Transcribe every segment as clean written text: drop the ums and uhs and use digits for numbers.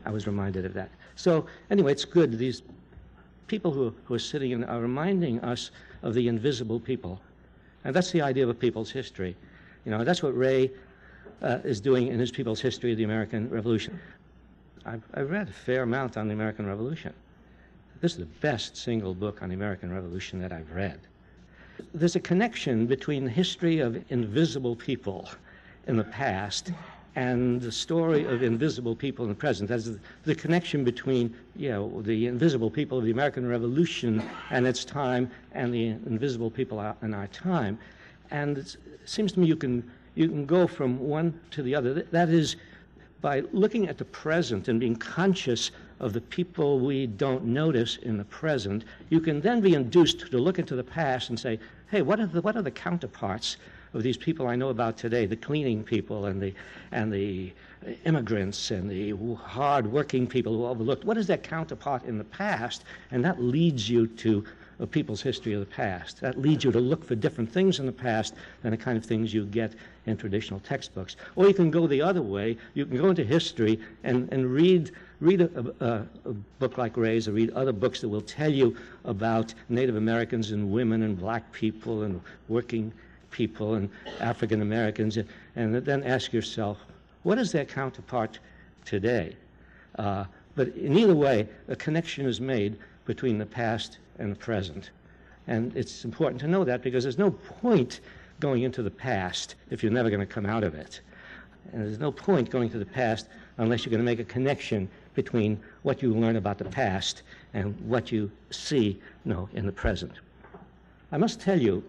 I was reminded of that. So anyway, it's good. These people who are sitting in are reminding us of the invisible people. And that's the idea of a people's history. You know, that's what Ray is doing in his People's History of the American Revolution. I've read a fair amount on the American Revolution. This is the best single book on the American Revolution that I've read. There's a connection between the history of invisible people in the past and the story of invisible people in the present. That's the connection between, you know, the invisible people of the American Revolution and its time and the invisible people in our time. And it seems to me you can go from one to the other. That is, by looking at the present and being conscious of the people we don't notice in the present, you can then be induced to look into the past and say, hey, what are the counterparts of these people I know about today, the cleaning people and the immigrants and the hard-working people who are overlooked? What is their counterpart in the past? And that leads you to a people's history of the past. That leads you to look for different things in the past than the kind of things you get in traditional textbooks. Or you can go the other way. You can go into history and read a book like Ray's, or read other books that will tell you about Native Americans and women and black people and working people and African Americans, and then ask yourself, what is their counterpart today? But in either way, a connection is made between the past and the present. And it's important to know that, because there's no point going into the past if you're never going to come out of it. And there's no point going to the past unless you're going to make a connection between what you learn about the past and what you see, in the present. I must tell you,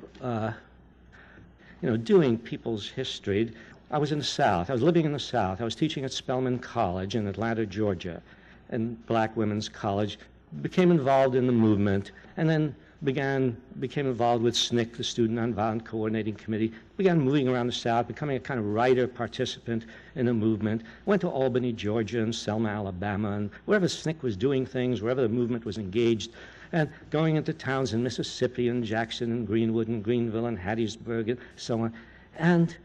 doing people's history, I was in the South. I was living in the South. I was teaching at Spelman College in Atlanta, Georgia, and Black Women's College. Became involved in the movement, and then became involved with SNCC, the Student Nonviolent Coordinating Committee, began moving around the South, becoming a kind of writer participant in the movement, went to Albany, Georgia, and Selma, Alabama, and wherever SNCC was doing things, wherever the movement was engaged, and going into towns in Mississippi and Jackson and Greenwood and Greenville and Hattiesburg and so on. And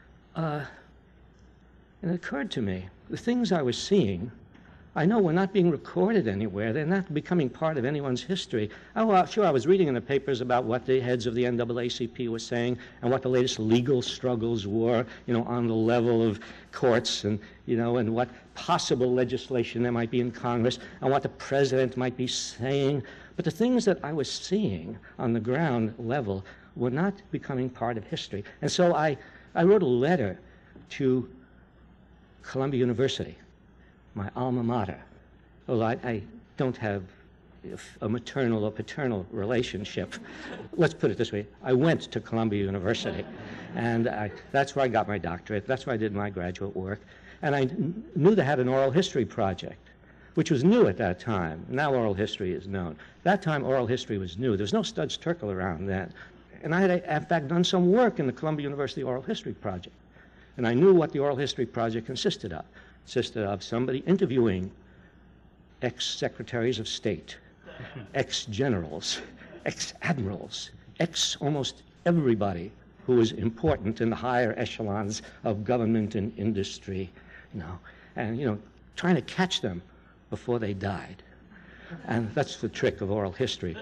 it occurred to me, the things I was seeing, I know were not being recorded anywhere. They're not becoming part of anyone's history. Oh, well, sure, I was reading in the papers about what the heads of the NAACP were saying and what the latest legal struggles were, on the level of courts and, and what possible legislation there might be in Congress and what the president might be saying. But the things that I was seeing on the ground level were not becoming part of history. And so I wrote a letter to Columbia University, my alma mater. Well, I don't have a maternal or paternal relationship. Let's put it this way. I went to Columbia University, and that's where I got my doctorate. That's where I did my graduate work. And I knew they had an oral history project, which was new at that time. Now oral history is known. That time oral history was new. There was no Studs Terkel around then. And I had, in fact, done some work in the Columbia University Oral History Project. And I knew what the Oral History Project consisted of. Consisted of somebody interviewing ex-secretaries of state, ex-generals, ex-admirals, almost everybody who was important in the higher echelons of government and industry, and trying to catch them before they died. And that's the trick of oral history.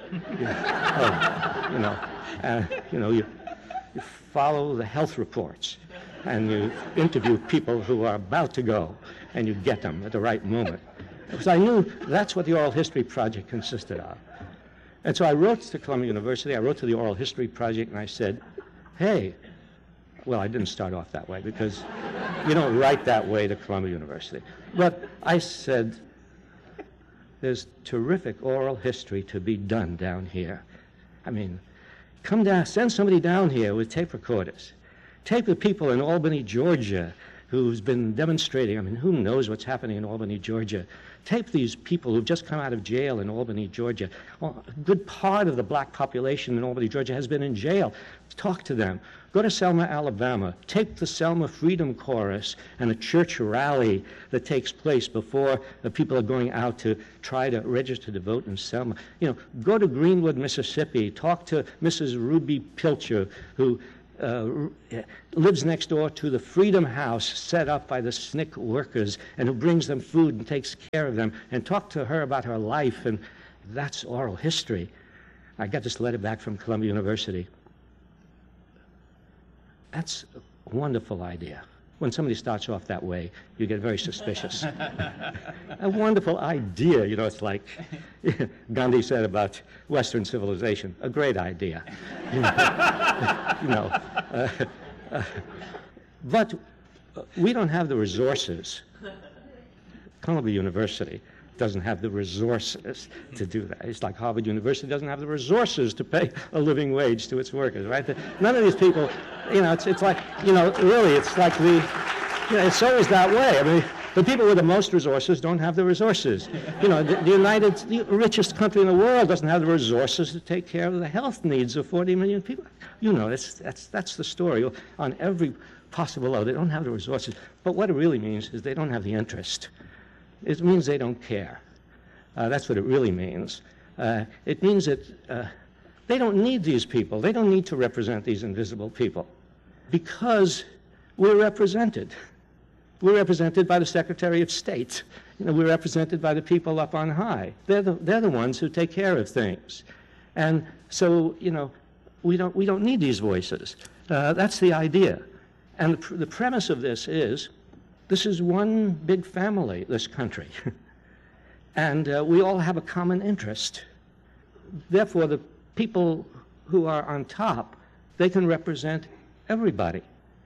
You follow the health reports, and you interview people who are about to go, and you get them at the right moment. Because I knew that's what the Oral History Project consisted of. And so I wrote to Columbia University, I wrote to the Oral History Project, and I said, hey, well, I didn't start off that way, because you don't write that way to Columbia University. But I said, there's terrific oral history to be done down here. I mean, come down, send somebody down here with tape recorders. Tape the people in Albany, Georgia, who's been demonstrating. I mean, who knows what's happening in Albany, Georgia? Tape these people who've just come out of jail in Albany, Georgia. Well, a good part of the black population in Albany, Georgia has been in jail. Talk to them. Go to Selma, Alabama. Tape the Selma Freedom Chorus and the church rally that takes place before the people are going out to try to register to vote in Selma. Go to Greenwood, Mississippi. Talk to Mrs. Ruby Pilcher, who lives next door to the Freedom House set up by the SNCC workers, and who brings them food and takes care of them, and talk to her about her life, and that's oral history. I got this letter back from Columbia University. That's a wonderful idea. When somebody starts off that way, you get very suspicious. A wonderful idea, you know, it's like Gandhi said about Western civilization, a great idea. But we don't have the resources. Columbia University doesn't have the resources to do that. It's like Harvard University doesn't have the resources to pay a living wage to its workers, right? None of these people, you know, it's like, you know, really, it's like it's always that way. I mean, the people with the most resources don't have the resources. You know, the richest country in the world doesn't have the resources to take care of the health needs of 40 million people. You know, that's the story on every possible level. They don't have the resources. But what it really means is they don't have the interest. It means they don't care. That's what it really means. It means that they don't need these people. They don't need to represent these invisible people because we're represented. We're represented by the Secretary of State. You know, we're represented by the people up on high. They're the ones who take care of things. And so, you know, we don't need these voices. That's the idea. And the premise of this is one big family, this country. And we all have a common interest. Therefore, the people who are on top, they can represent everybody.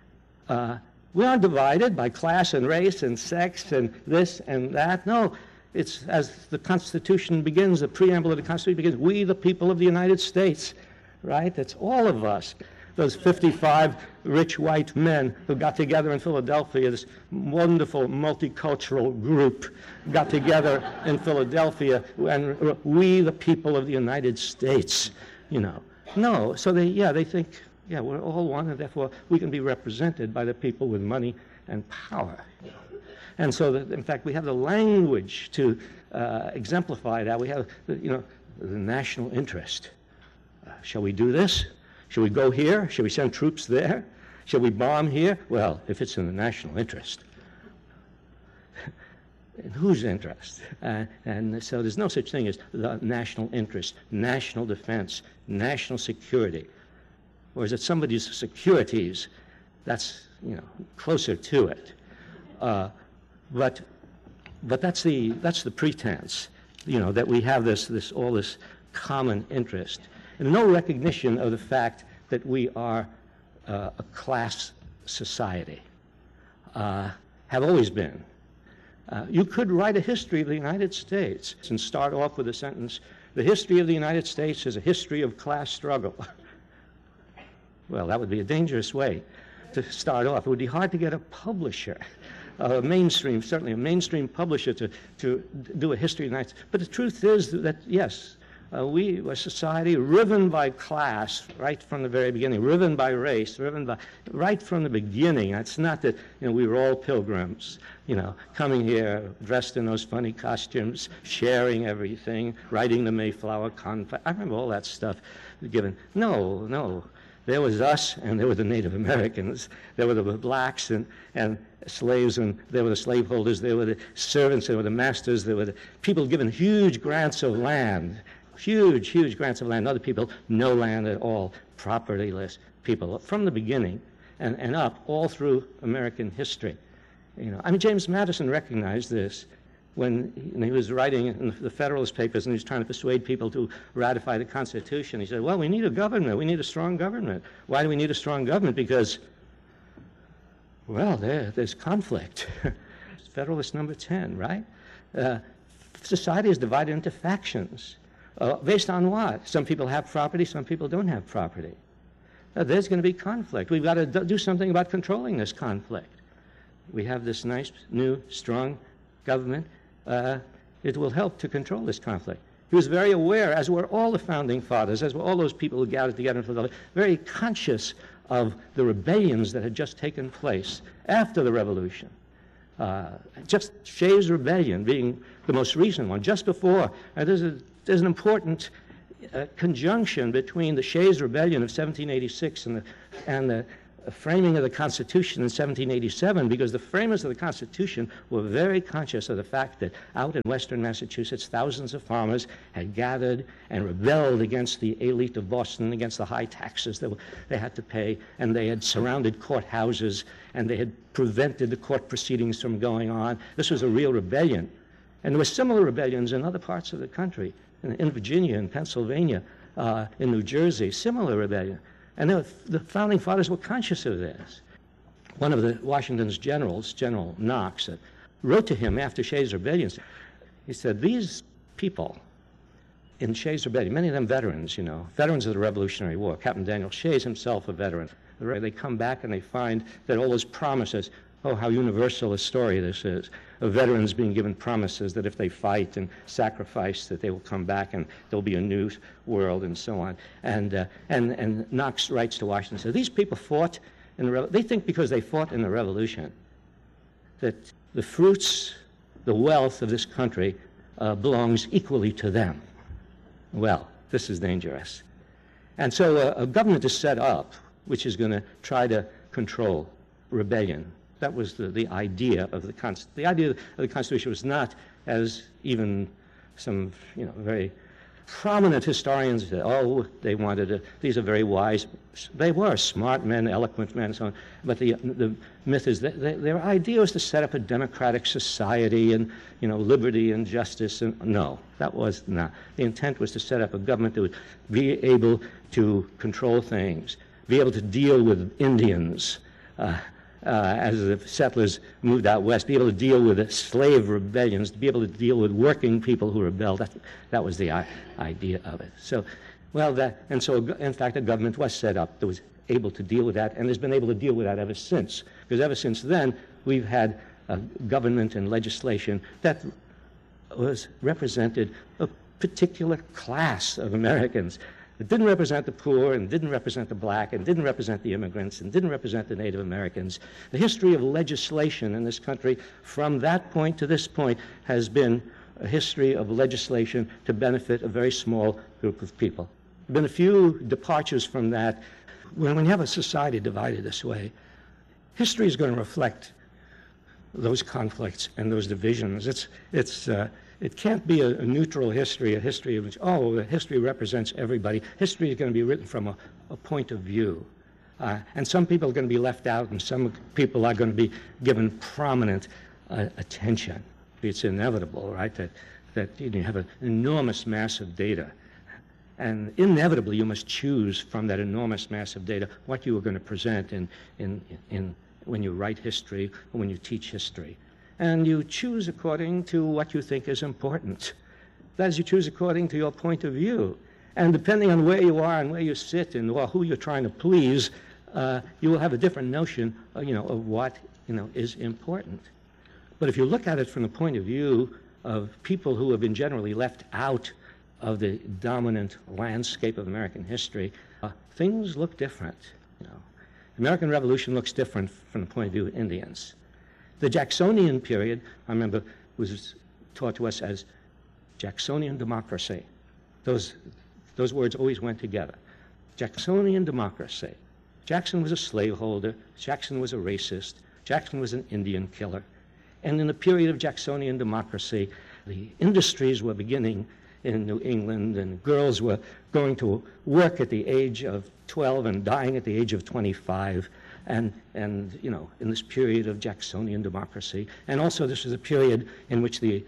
We aren't divided by class and race and sex and this and that. No, it's as the Constitution begins, the preamble of the Constitution begins, we the people of the United States, right? It's all of us. Those 55 rich white men who got together in Philadelphia, this wonderful multicultural group got together in Philadelphia, and we the people of the United States, you know. No, so they think, yeah, we're all one, and therefore we can be represented by the people with money and power. And so, in fact, we have the language to exemplify that. We have, you know, the national interest. Shall we do this? Shall we go here? Shall we send troops there? Shall we bomb here? Well, if it's in the national interest. In whose interest? And so there's no such thing as the national interest, national defense, national security. Or is it somebody's securities? That's, you know, closer to it. But that's the pretense, you know, that we have all this common interest. And no recognition of the fact that we are a class society, have always been. You could write a history of the United States and start off with a sentence, the history of the United States is a history of class struggle. Well, that would be a dangerous way to start off. It would be hard to get a publisher, certainly a mainstream publisher to do a history of the United States. But the truth is that, yes, we were a society riven by class right from the very beginning, riven by race, right from the beginning. It's not that, you know, we were all pilgrims, you know, coming here dressed in those funny costumes, sharing everything, riding the Mayflower Conflict. I remember all that stuff given. No. There was us, and there were the Native Americans. There were the blacks and slaves, and there were the slaveholders. There were the servants. There were the masters. There were the people given huge grants of land. Huge grants of land. Other people, no land at all, propertyless people from the beginning and up all through American history. You know, I mean, James Madison recognized this when he was writing in the Federalist Papers and he was trying to persuade people to ratify the Constitution. He said, well, we need a government. We need a strong government. Why do we need a strong government? Because, well, there's conflict. Federalist number 10, right? Society is divided into factions. Based on what? Some people have property, some people don't have property. There's going to be conflict. We've got to do something about controlling this conflict. We have this nice, new, strong government. It will help to control this conflict. He was very aware, as were all the founding fathers, as were all those people who gathered together in Philadelphia, very conscious of the rebellions that had just taken place after the Revolution. Just Shays' Rebellion being the most recent one, just before. There's an important conjunction between the Shays' Rebellion of 1786 and and the framing of the Constitution in 1787, because the framers of the Constitution were very conscious of the fact that out in western Massachusetts, thousands of farmers had gathered and rebelled against the elite of Boston, against the high taxes that they had to pay, and they had surrounded courthouses, and they had prevented the court proceedings from going on. This was a real rebellion. And there were similar rebellions in other parts of the country, in Virginia, in Pennsylvania, in New Jersey, similar rebellion. And the founding fathers were conscious of this. One of Washington's generals, General Knox, wrote to him after Shays' Rebellion. He said, these people in Shays' Rebellion, many of them veterans, veterans of the Revolutionary War. Captain Daniel Shays himself a veteran. They come back and they find that all those promises, oh, how universal a story this is, of veterans being given promises that if they fight and sacrifice, that they will come back and there'll be a new world and so on. And Knox writes to Washington, says, these people fought in the they think because they fought in the Revolution that the fruits, the wealth of this country belongs equally to them. Well, this is dangerous. And so a government is set up which is going to try to control rebellion. That was the idea of the Constitution. The idea of the Constitution was not, as even some very prominent historians said, oh, they wanted these are very wise. They were smart men, eloquent men, and so on. But the myth is that their idea was to set up a democratic society and liberty and justice. And no, that was not. The intent was to set up a government that would be able to control things, be able to deal with Indians. As the settlers moved out west, be able to deal with the slave rebellions, to be able to deal with working people who rebelled. That was the idea of it. So, in fact, a government was set up that was able to deal with that, and has been able to deal with that ever since. Because ever since then, we've had a government and legislation that was represented a particular class of Americans. It didn't represent the poor, and didn't represent the black, and didn't represent the immigrants, and didn't represent the Native Americans. The history of legislation in this country from that point to this point has been a history of legislation to benefit a very small group of people. There have been a few departures from that. When you have a society divided this way, history is going to reflect those conflicts and those divisions. It can't be a neutral history, a history of which, the history represents everybody. History is going to be written from a point of view. And some people are going to be left out, and some people are going to be given prominent attention. It's inevitable, right, that you have an enormous mass of data. And inevitably, you must choose from that enormous mass of data what you are going to present when you write history or when you teach history. And you choose according to what you think is important. That is, you choose according to your point of view. And depending on where you are and where you sit and who you're trying to please, you will have a different notion, of what, is important. But if you look at it from the point of view of people who have been generally left out of the dominant landscape of American history, things look different. The American Revolution looks different from the point of view of Indians. The Jacksonian period, I remember, was taught to us as Jacksonian democracy. Those words always went together. Jacksonian democracy. Jackson was a slaveholder. Jackson was a racist. Jackson was an Indian killer. And in the period of Jacksonian democracy, the industries were beginning in New England, and girls were going to work at the age of 12 and dying at the age of 25. And in this period of Jacksonian democracy. And also this was a period in which the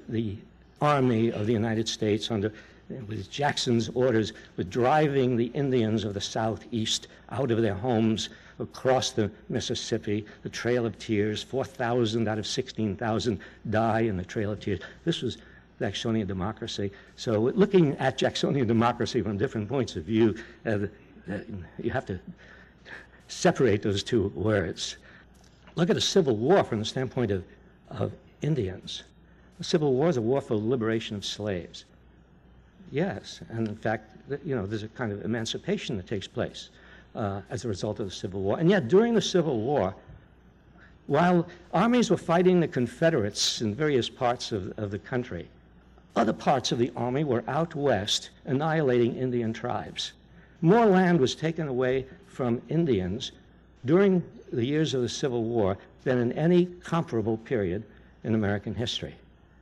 Army of the United States, with Jackson's orders, was driving the Indians of the Southeast out of their homes across the Mississippi, the Trail of Tears. 4,000 out of 16,000 die in the Trail of Tears. This was Jacksonian democracy. So looking at Jacksonian democracy from different points of view, you have to separate those two words. Look at the Civil War from the standpoint of Indians. The Civil War is a war for the liberation of slaves. Yes, and in fact, there's a kind of emancipation that takes place as a result of the Civil War. And yet, during the Civil War, while armies were fighting the Confederates in various parts of the country, other parts of the army were out west annihilating Indian tribes. More land was taken away from Indians during the years of the Civil War than in any comparable period in American history.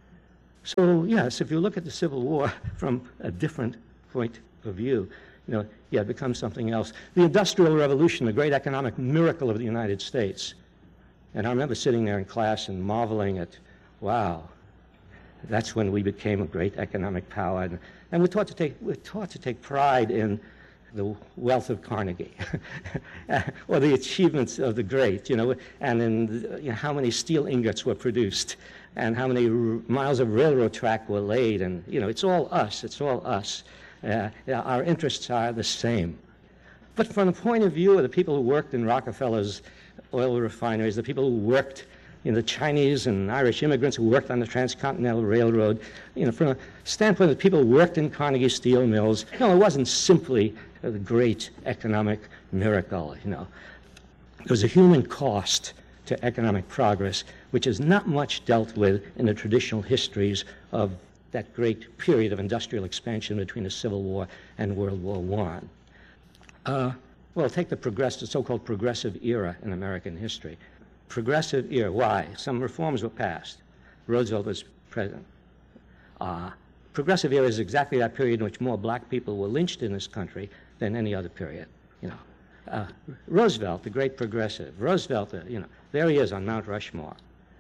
So yes, if you look at the Civil War from a different point of view, it becomes something else. The Industrial Revolution, the great economic miracle of the United States. And I remember sitting there in class and marveling at, wow, that's when we became a great economic power. And we're taught to take pride in the wealth of Carnegie, or the achievements of the great, and in how many steel ingots were produced, and how many miles of railroad track were laid, and it's all us. It's all us. Our interests are the same. But from the point of view of the people who worked in Rockefeller's oil refineries, the people who worked the Chinese and Irish immigrants who worked on the Transcontinental Railroad, from a standpoint of the people who worked in Carnegie steel mills, it wasn't simply a great economic miracle, There was a human cost to economic progress, which is not much dealt with in the traditional histories of that great period of industrial expansion between the Civil War and World War I. Well, take the so-called progressive era in American history. Progressive era, why? Some reforms were passed. Roosevelt was president. Progressive era is exactly that period in which more black people were lynched in this country than any other period. Roosevelt, the great progressive. Roosevelt, there he is on Mount Rushmore.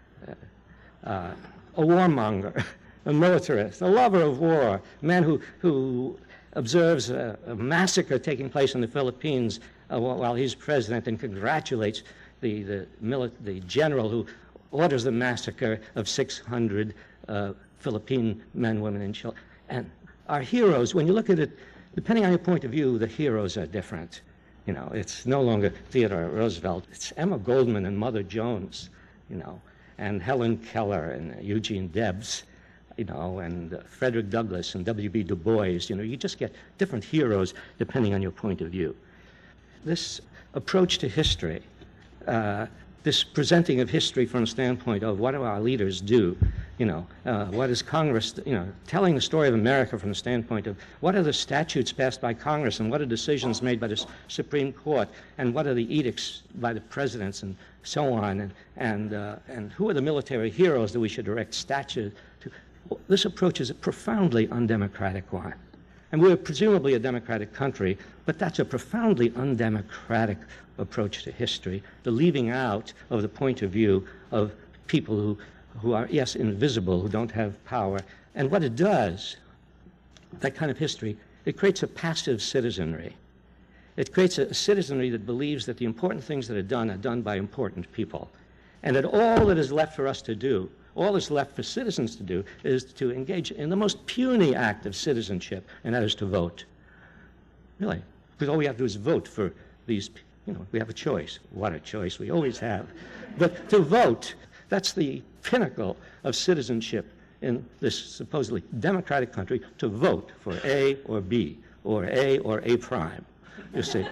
A warmonger, a militarist, a lover of war, a man who observes a massacre taking place in the Philippines while he's president and congratulates the general who orders the massacre of 600 Philippine men, women, and children. And our heroes, when you look at it, depending on your point of view, the heroes are different. It's no longer Theodore Roosevelt. It's Emma Goldman and Mother Jones, and Helen Keller and Eugene Debs, and Frederick Douglass and W.B. Du Bois. You just get different heroes depending on your point of view. This approach to history, this presenting of history from a standpoint of what do our leaders do, what is Congress, telling the story of America from the standpoint of what are the statutes passed by Congress and what are decisions made by the Supreme Court and what are the edicts by the presidents and so on, and who are the military heroes that we should erect statues to. This approach is a profoundly undemocratic one. And we're presumably a democratic country, but that's a profoundly undemocratic approach to history, the leaving out of the point of view of people who are, yes, invisible, who don't have power. And what it does, that kind of history, it creates a passive citizenry. It creates a citizenry that believes that the important things that are done by important people, and that all that is left for us to do, all that's left for citizens to do is to engage in the most puny act of citizenship, and that is to vote. Really. Because all we have to do is vote for these, we have a choice. What a choice we always have. But to vote, that's the pinnacle of citizenship in this supposedly democratic country, to vote for A or B, or A or A prime, you see.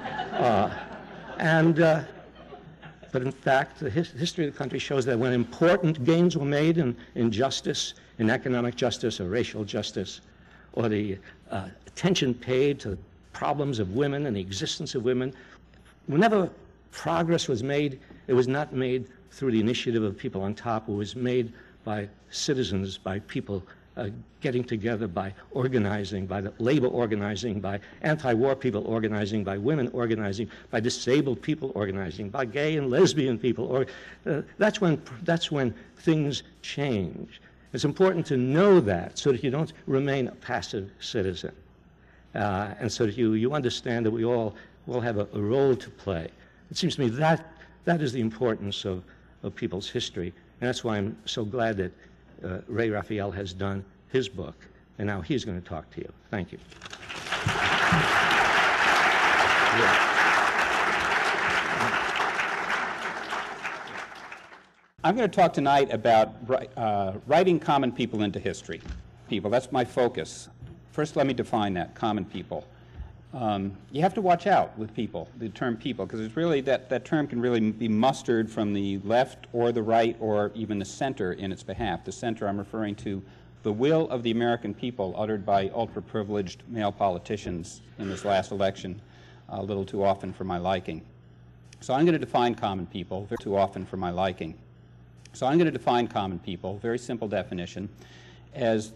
But in fact, the history of the country shows that when important gains were made in justice, in economic justice or racial justice, or the attention paid to the problems of women and the existence of women, whenever progress was made, it was not made through the initiative of people on top. It was made by citizens, by people getting together, by organizing, by the labor organizing, by anti-war people organizing, by women organizing, by disabled people organizing, by gay and lesbian people. That's when things change. It's important to know that so that you don't remain a passive citizen, and so that you understand that we all have a role to play. It seems to me that is the importance of people's history, and that's why I'm so glad that Ray Raphael has done his book, and now he's going to talk to you. Thank you. I'm going to talk tonight about writing common people into history. People, that's my focus. First, let me define that, common people. You have to watch out with people, the term people, because it's really that term can really be mustered from the left or the right or even the center in its behalf. The center I'm referring to the will of the American people uttered by ultra-privileged male politicians in this last election a little too often for my liking. So I'm going to define common people very too often for my liking. So I'm going to define common people, very simple definition, as